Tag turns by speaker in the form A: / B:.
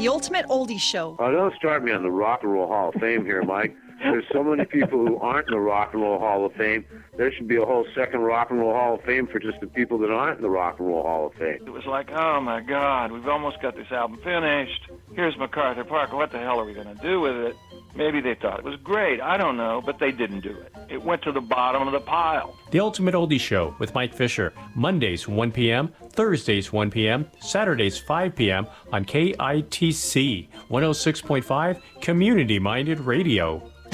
A: The Ultimate Oldie Show.
B: Oh, don't start me on the Rock and Roll Hall of Fame here, Mike. There's so many people who aren't in the Rock and Roll Hall of Fame. There should be a whole second Rock and Roll Hall of Fame for just the people that aren't in the Rock and Roll Hall of Fame.
C: It was like, oh my God, we've almost got this album finished. Here's MacArthur Park. What the hell are we going to do with it? Maybe they thought it was great. I don't know, but they didn't do it. It went to the bottom of the pile.
D: The Ultimate Oldie Show with Mike Fisher. Mondays, 1 p.m., Thursdays, 1 p.m., Saturdays, 5 p.m. on KITC 106.5 Community-Minded Radio.